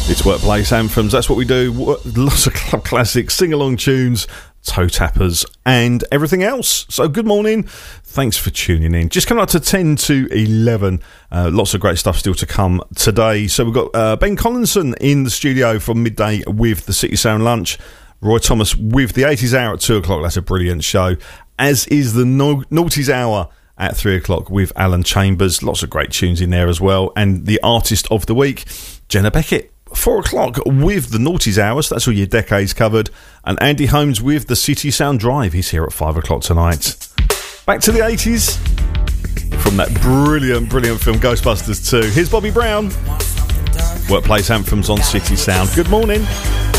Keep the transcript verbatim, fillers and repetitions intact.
It's Workplace Anthems. That's what we do. Lots of club classics, sing-along tunes, toe tappers, and everything else. So good morning. Thanks for tuning in. Just coming up to ten to eleven. Uh, lots of great stuff still to come today. So we've got uh, Ben Collinson in the studio from midday with the City Sound Lunch. Roy Thomas with the eighties Hour at two o'clock. That's a brilliant show. As is the no- Noughties Hour at three o'clock with Alan Chambers. Lots of great tunes in there as well. And the Artist of the Week, Jenna Beckett. Four o'clock with the Noughties Hours. That's all your decades covered. And Andy Holmes with the City Sound Drive. He's here at five o'clock tonight. Back to the eighties from that brilliant, brilliant film Ghostbusters two. Here's Bobby Brown. Workplace Anthems on City Sound. Good morning.